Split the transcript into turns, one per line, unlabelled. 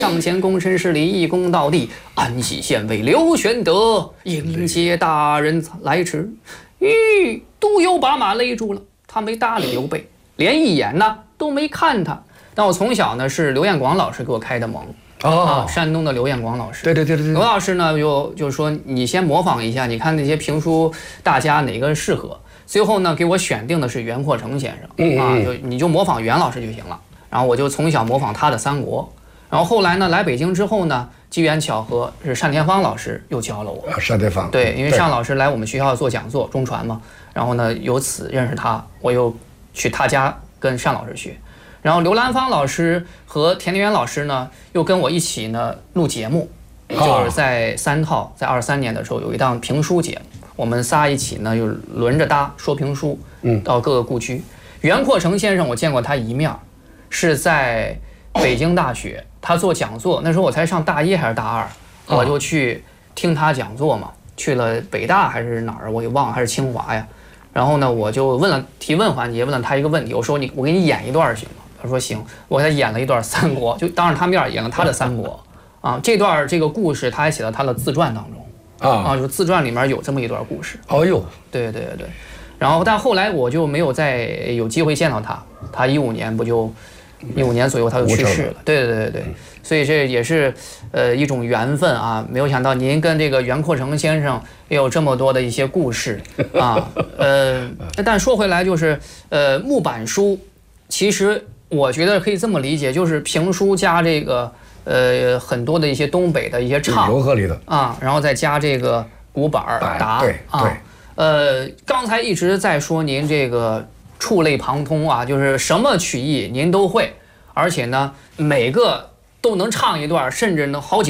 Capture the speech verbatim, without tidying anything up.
上前躬身施礼，一躬到地。安喜县尉刘玄德迎接大人来迟。吁，督邮把马勒住了，他没搭理刘备，连一眼呢都没看他。但我从小呢是刘彦广老师给我开的蒙。哦、啊，山东的刘彦广老师，
对对对对对，
刘老师呢就就说你先模仿一下，你看那些评书大家哪个适合。最后呢给我选定的是袁阔成先生，嗯嗯啊，就你就模仿袁老师就行了。然后我就从小模仿他的三国。然后后来呢来北京之后呢，机缘巧合是单田芳老师又教了我。
啊，单田芳，
对，因为单老师来我们学校做讲座，中传嘛，然后呢由此认识他，我又去他家跟单老师学。然后刘兰芳老师和田连元老师呢，又跟我一起呢录节目，就是在三套，在二三年的时候有一档评书节目，我们仨一起呢又轮着搭说评书，嗯，到各个故区。袁阔成先生我见过他一面，是在北京大学，他做讲座，那时候我才上大一还是大二，我就去听他讲座嘛，去了北大还是哪儿我也忘了，还是清华呀。然后呢，我就问了提问环节，问了他一个问题，我说你我给你演一段行吗？他说行，我给他演了一段三国，就当着他面演了他的三国，啊，这段这个故事他还写到他的自传当中，啊啊，就自传里面有这么一段故事。
哦呦，
对对对，然后但后来我就没有再有机会见到他，他一五年不就一五年左右他就去世了，对对对对，所以这也是呃一种缘分啊，没有想到您跟这个袁阔成先生也有这么多的一些故事啊，呃，但说回来就是呃木板书，其实。我觉得可以这么理解，就是评书加这个呃很多的一些东北的一些唱
融合里的
啊，然后再加这个鼓板打
对
啊，呃，刚才一直在说您这个触类旁通啊，就是什么曲艺您都会，而且呢每个都能唱一段，甚至能好几。